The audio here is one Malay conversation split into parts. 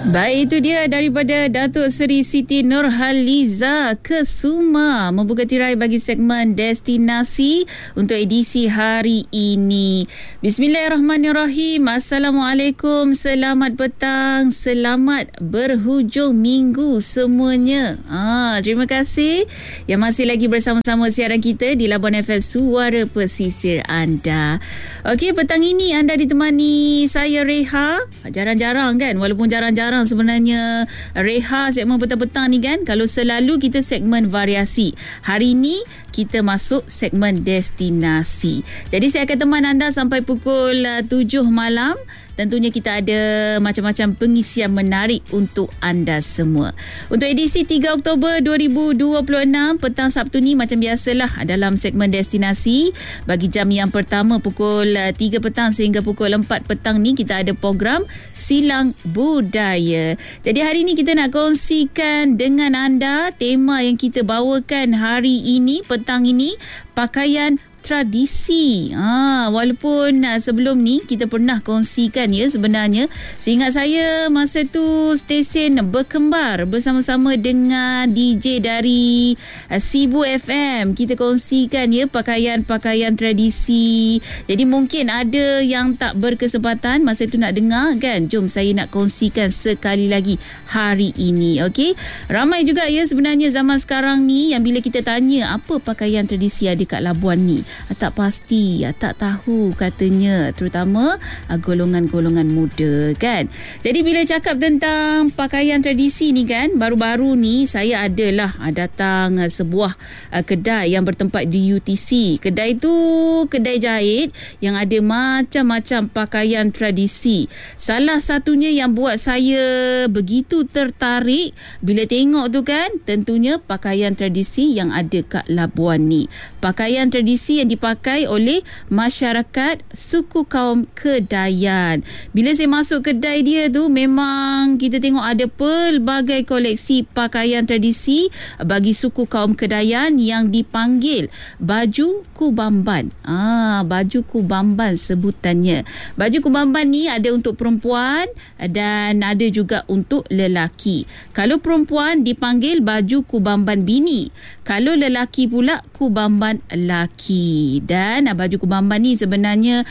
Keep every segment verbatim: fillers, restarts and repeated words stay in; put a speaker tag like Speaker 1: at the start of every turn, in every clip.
Speaker 1: Baik, itu dia daripada Datuk Seri Siti Nurhaliza Kesuma membuka tirai bagi segmen Destinasi untuk edisi hari ini. Bismillahirrahmanirrahim. Assalamualaikum, selamat petang, selamat berhujung minggu semuanya. Ah, terima kasih yang masih lagi bersama-sama siaran kita di Labuan F M Suara Pesisir anda. Okey, petang ini anda ditemani saya Reha. Jarang-jarang kan, walaupun jarang-jarang sebenarnya Reha segmen petang-petang ni kan. Kalau selalu kita segmen variasi, hari ini kita masuk segmen destinasi. Jadi saya akan teman anda sampai pukul uh, tujuh malam. Tentunya kita ada macam-macam pengisian menarik untuk anda semua. Untuk edisi tiga Oktober dua ribu dua puluh enam, petang Sabtu ni macam biasalah dalam segmen destinasi. Bagi jam yang pertama pukul tiga petang sehingga pukul empat petang ni kita ada program Silang Budaya. Jadi hari ini kita nak kongsikan dengan anda tema yang kita bawakan hari ini, petang ini, pakaian tradisi. Ha, walaupun uh, sebelum ni kita pernah kongsikan ya sebenarnya. Seingat saya masa tu stesen berkembar bersama-sama dengan D J dari uh, Sibu F M. Kita kongsikan ya pakaian-pakaian tradisi. Jadi mungkin ada yang tak berkesempatan masa tu nak dengar kan. Jom saya nak kongsikan sekali lagi hari ini. Okey. Ramai juga ya sebenarnya zaman sekarang ni yang bila kita tanya apa pakaian tradisi ada kat Labuan ni, tak pasti, tak tahu katanya, terutama golongan-golongan muda kan. Jadi bila cakap tentang pakaian tradisi ni kan, baru-baru ni saya adalah datang sebuah kedai yang bertempat di U T C. Kedai tu kedai jahit yang ada macam-macam pakaian tradisi. Salah satunya yang buat saya begitu tertarik bila tengok tu kan, tentunya pakaian tradisi yang ada kat Labuan ni. Pakaian tradisi yang dipakai dipakai oleh masyarakat suku kaum Kedayan. Bila saya masuk kedai dia tu, memang kita tengok ada pelbagai koleksi pakaian tradisi bagi suku kaum Kedayan yang dipanggil baju kubamban. Ah, baju kubamban sebutannya. Baju kubamban ni ada untuk perempuan dan ada juga untuk lelaki. Kalau perempuan dipanggil baju kubamban bini. Kalau lelaki pula kubamban laki. Dan baju kubamban ni sebenarnya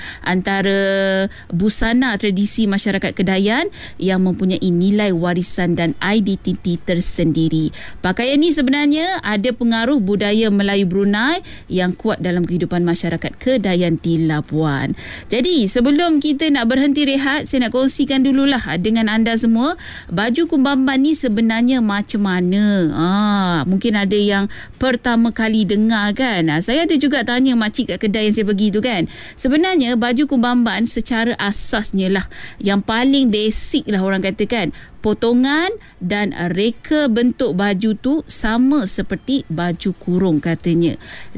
Speaker 1: antara busana tradisi masyarakat Kedayan yang mempunyai nilai warisan dan identiti tersendiri. Pakaian ni sebenarnya ada pengaruh budaya Melayu Brunei yang kuat dalam kehidupan masyarakat Kedayan di Labuan. Jadi sebelum kita nak berhenti rehat, saya nak kongsikan dululah dengan anda semua baju kubamban ni sebenarnya macam mana. Ah, mungkin ada yang pertama kali dengar kan. Ah, saya ada juga tanya makcik kat kedai yang saya pergi tu kan. Sebenarnya baju kubamban secara asasnya lah, yang paling basic lah orang katakan, potongan dan reka bentuk baju tu sama seperti baju kurung katanya.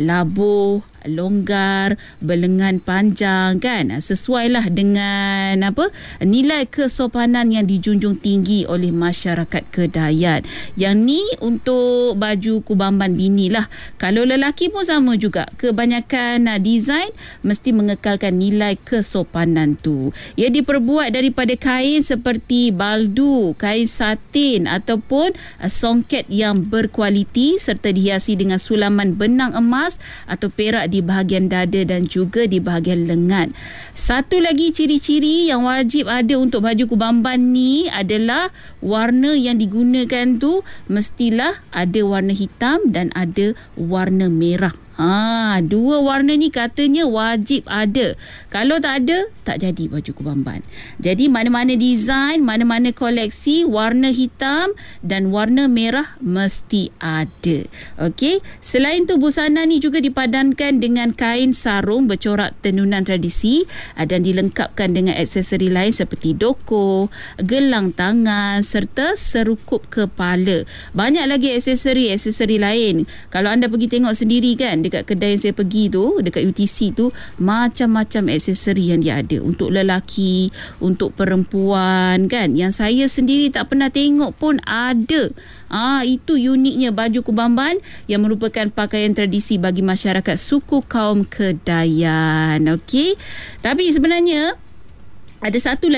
Speaker 1: Labuh, longgar, berlengan panjang kan, sesuailah dengan apa nilai kesopanan yang dijunjung tinggi oleh masyarakat Kedayan. Yang ni untuk baju kubamban bini lah. Kalau lelaki pun sama juga, kebanyakan uh, design mesti mengekalkan nilai kesopanan tu. Ia diperbuat daripada kain seperti baldu, kain satin ataupun uh, songket yang berkualiti serta dihiasi dengan sulaman benang emas atau perak di bahagian dada dan juga di bahagian lengan. Satu lagi ciri-ciri yang wajib ada untuk baju kubamban ni adalah warna yang digunakan tu mestilah ada warna hitam dan ada warna merah. Ah, dua warna ni katanya wajib ada. Kalau tak ada, tak jadi baju kubamban. Jadi mana-mana design, mana-mana koleksi, warna hitam dan warna merah mesti ada. Okey. Selain tu busana ni juga dipadankan dengan kain sarung bercorak tenunan tradisi dan dilengkapkan dengan aksesori lain seperti doko, gelang tangan serta serukup kepala. Banyak lagi aksesori-aksesori lain. Kalau anda pergi tengok sendiri kan, dekat kedai yang saya pergi tu, dekat U T C tu, macam-macam aksesori yang dia ada untuk lelaki, untuk perempuan kan, yang saya sendiri tak pernah tengok pun ada. Ah, itu uniknya baju kubamban yang merupakan pakaian tradisi bagi masyarakat suku kaum Kedayan. Okey. Tapi sebenarnya ada satu lagi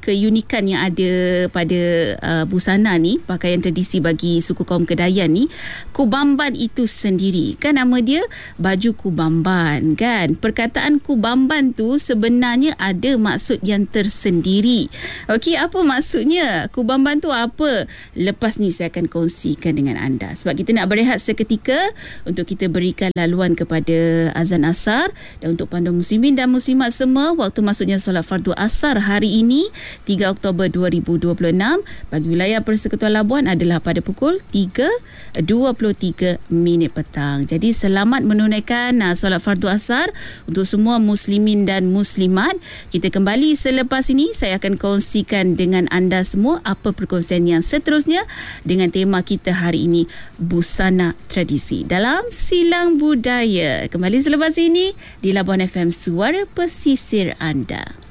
Speaker 1: keunikan yang ada pada uh, busana ni, pakaian tradisi bagi suku kaum Kedayan ni, Kubamban itu sendiri. Kan nama dia baju Kubamban kan. Perkataan Kubamban tu sebenarnya ada maksud yang tersendiri. Okey, apa maksudnya? Kubamban tu apa? Lepas ni saya akan kongsikan dengan anda. Sebab kita nak berehat seketika untuk kita berikan laluan kepada azan asar, dan untuk panduan muslimin dan muslimat semua, waktu masuknya solat fardu asar hari ini tiga Oktober dua ribu dua puluh enam bagi wilayah Persekutuan Labuan adalah pada pukul tiga dua puluh tiga minit petang. Jadi selamat menunaikan uh, solat fardu asar untuk semua muslimin dan muslimat. Kita kembali selepas ini. Saya akan kongsikan dengan anda semua apa perkongsian yang seterusnya dengan tema kita hari ini, busana tradisi dalam Silang Budaya. Kembali selepas ini di Labuan F M, suara pesisir anda.